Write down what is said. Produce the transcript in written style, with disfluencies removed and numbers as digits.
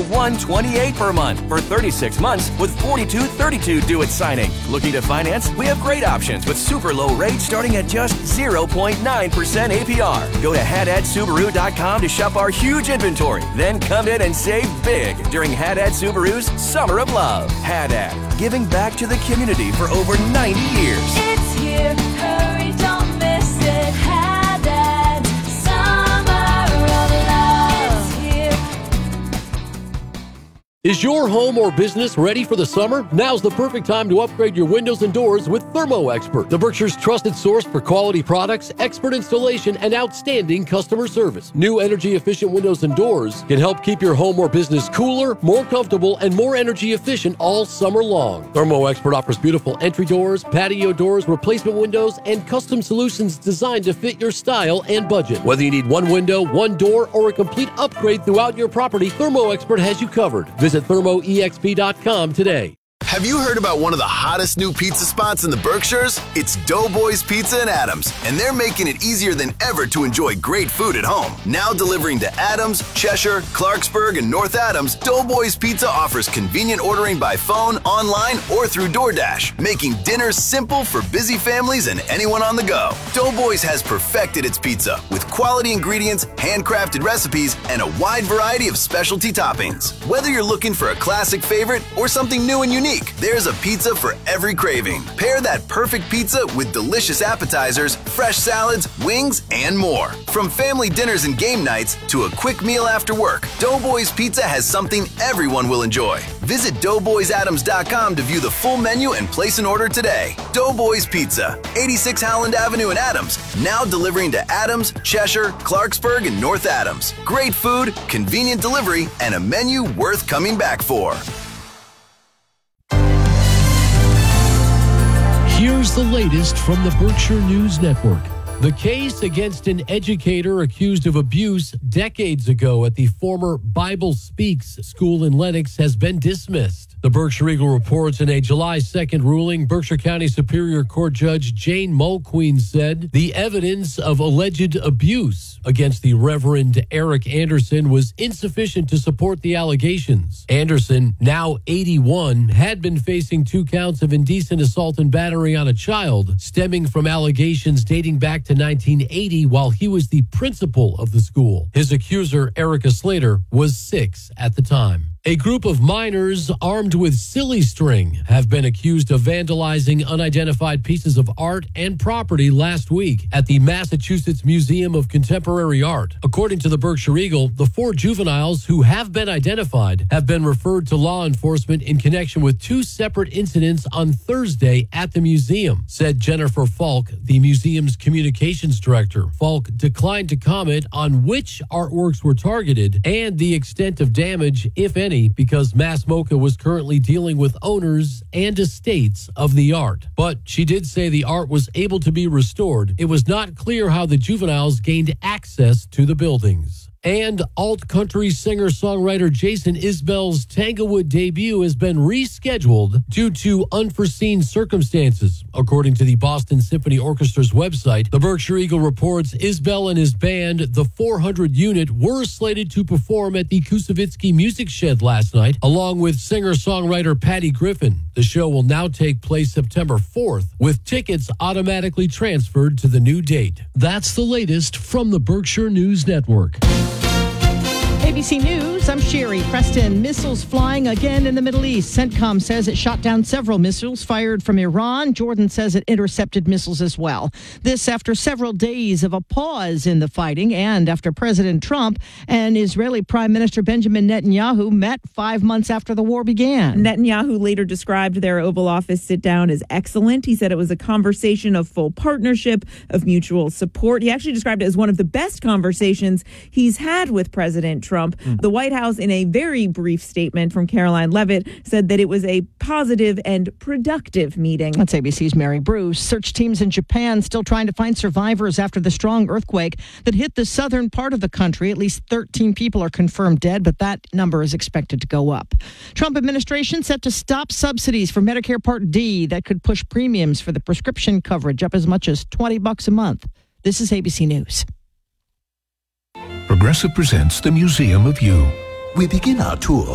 $128 per month for 36 months with $42.32 due at signing. Looking to finance? We have great options with super low rates starting at just 0.9% APR. Go to HadadSubaru.com to shop our huge inventory. Then come in and save big during Haddad Subaru's Summer of Love. Haddad, giving back to the community for over 90 years. It's here, hurry, don't miss it. Haddad, Summer of Love. It's here. Is your home or business ready for the summer? Now's the perfect time to upgrade your windows and doors with Thermo Expert, the Berkshire's trusted source for quality products, expert installation, and outstanding customer service. New energy-efficient windows and doors can help keep your home or business cooler, more comfortable, and more energy efficient all summer long. Thermo Expert offers beautiful entry doors, patio doors, replacement windows, and custom solutions designed to fit your style and budget. Whether you need one window, one door, or a complete upgrade throughout your property, Thermo Expert has you covered. Visit thermoexp.com today. Have you heard about one of the hottest new pizza spots in the Berkshires? It's Doughboys Pizza in Adams, and they're making it easier than ever to enjoy great food at home. Now delivering to Adams, Cheshire, Clarksburg, and North Adams, Doughboys Pizza offers convenient ordering by phone, online, or through DoorDash, making dinners simple for busy families and anyone on the go. Doughboys has perfected its pizza with quality ingredients, handcrafted recipes, and a wide variety of specialty toppings. Whether you're looking for a classic favorite or something new and unique, there's a pizza for every craving. Pair that perfect pizza with delicious appetizers, fresh salads, wings, and more. From family dinners and game nights to a quick meal after work, Doughboys Pizza has something everyone will enjoy. Visit doughboysadams.com to view the full menu and place an order today. Doughboys Pizza, 86 Howland Avenue in Adams, now delivering to Adams, Cheshire, Clarksburg, and North Adams. Great food, convenient delivery, and a menu worth coming back for. Here's the latest from the Berkshire News Network. The case against an educator accused of abuse decades ago at the former Bible Speaks school in Lenox has been dismissed. The Berkshire Eagle reports in a July 2nd ruling, Berkshire County Superior Court Judge Jane Mulqueen said the evidence of alleged abuse against the Reverend Eric Anderson was insufficient to support the allegations. Anderson, now 81, had been facing 2 counts of indecent assault and battery on a child, stemming from allegations dating back to 1980 while he was the principal of the school. His accuser, Erica Slater, was 6 at the time. A group of minors armed with silly string have been accused of vandalizing unidentified pieces of art and property last week at the Massachusetts Museum of Contemporary Art. According to the Berkshire Eagle, the 4 juveniles who have been identified have been referred to law enforcement in connection with 2 separate incidents on Thursday at the museum, said Jennifer Falk, the museum's communications director. Falk declined to comment on which artworks were targeted and the extent of damage, if any, because Mass MoCA was currently dealing with owners and estates of the art. But she did say the art was able to be restored. It was not clear how the juveniles gained access to the buildings. And alt-country singer-songwriter Jason Isbell's Tanglewood debut has been rescheduled due to unforeseen circumstances. According to the Boston Symphony Orchestra's website, the Berkshire Eagle reports Isbell and his band, the 400 Unit, were slated to perform at the Kusavitsky Music Shed last night, along with singer-songwriter Patty Griffin. The show will now take place September 4th, with tickets automatically transferred to the new date. That's the latest from the Berkshire News Network. ABC News, I'm Sherry Preston. Missiles flying again in the Middle East. CENTCOM says it shot down several missiles fired from Iran. Jordan says it intercepted missiles as well. This after several days of a pause in the fighting and after President Trump and Israeli Prime Minister Benjamin Netanyahu met 5 months after the war began. Netanyahu later described their Oval Office sit-down as excellent. He said it was a conversation of full partnership, of mutual support. He actually described it as one of the best conversations he's had with President Trump. The White House, in a very brief statement from Caroline Leavitt, said that it was a positive and productive meeting. That's ABC's Mary Bruce. Search teams in Japan still trying to find survivors after the strong earthquake that hit the southern part of the country. At least 13 people are confirmed dead, but that number is expected to go up. Trump administration set to stop subsidies for Medicare Part D that could push premiums for the prescription coverage up as much as $20 a month. This is ABC News. Progressive presents the Museum of You. We begin our tour